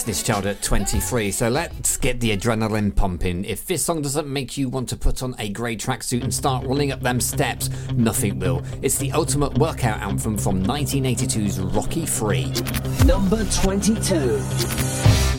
Destiny's Child at 23, so let's get the adrenaline pumping. If this song doesn't make you want to put on a grey tracksuit and start rolling up them steps, nothing will. It's the ultimate workout anthem from 1982's Rocky 3. Number 22.